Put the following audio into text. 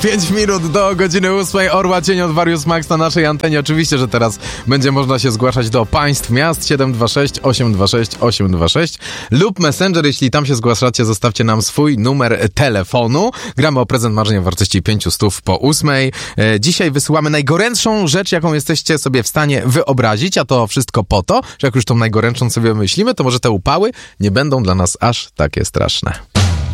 5 minut do godziny 8. Orła Cień od Warius Max na naszej antenie. Oczywiście, że teraz będzie można się zgłaszać do państw miast 726 826 826 lub Messenger. Jeśli tam się zgłaszacie, zostawcie nam swój numer telefonu. Gramy o prezent marzenia w wartości 500 po 8. Dzisiaj wysyłamy najgorętszą rzecz, jaką jesteście sobie w stanie wyobrazić, a to wszystko po to, że jak już tą najgorętszą sobie myślimy, to może te upały nie będą dla nas aż takie straszne.